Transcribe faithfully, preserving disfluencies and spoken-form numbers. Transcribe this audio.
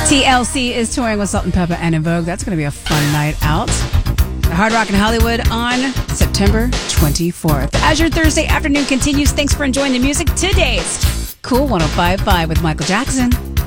T L C is touring with Salt and Pepper and En Vogue. That's going to be a fun night out. The Hard Rock in Hollywood on September twenty-fourth. As your Thursday afternoon continues, thanks for enjoying the music. Today's Cool one oh five point five with Michael Jackson.